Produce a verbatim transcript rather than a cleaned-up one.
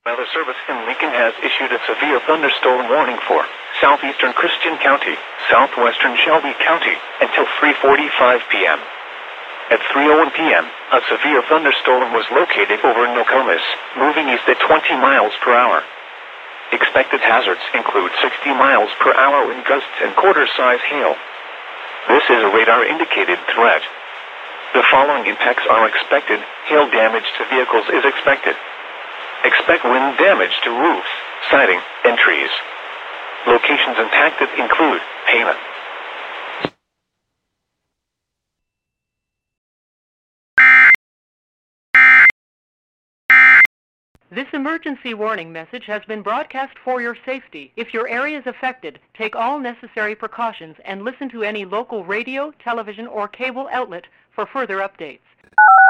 Weather Service in Lincoln has issued a severe thunderstorm warning for southeastern Christian County, southwestern Shelby County, until three forty-five p.m. At three oh one p.m., a severe thunderstorm was located over Nokomis, moving east at twenty miles per hour. Expected hazards include sixty miles per hour wind gusts and quarter-size hail. This is a radar-indicated threat. The following impacts are expected. Hail damage to vehicles is expected. Expect wind damage to roofs, siding, and trees. Locations impacted include Pana. This emergency warning message has been broadcast for your safety. If your area is affected, take all necessary precautions and listen to any local radio, television, or cable outlet for further updates.